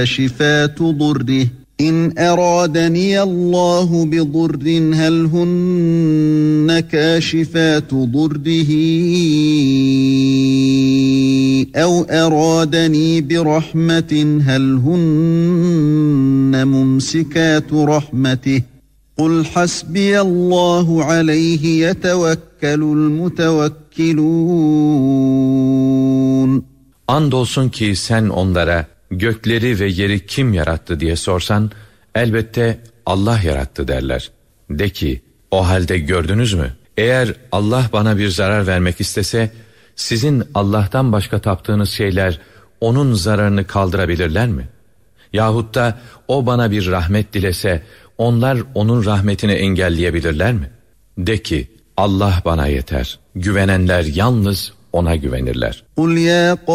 كاشفات ضره إن أرادني الله بضر هل هن كاشفات ضره أو أرادني برحمة هل هن ممسكات رحمته قل حسبي الله عليه يتوكل المتوكلون. Andolsun ki sen onlara gökleri ve yeri kim yarattı diye sorsan, elbette Allah yarattı derler. De ki, o halde gördünüz mü? Eğer Allah bana bir zarar vermek istese, sizin Allah'tan başka taptığınız şeyler onun zararını kaldırabilirler mi? Yahut da o bana bir rahmet dilese, onlar onun rahmetini engelleyebilirler mi? De ki, Allah bana yeter. Güvenenler yalnız ona güvenirler.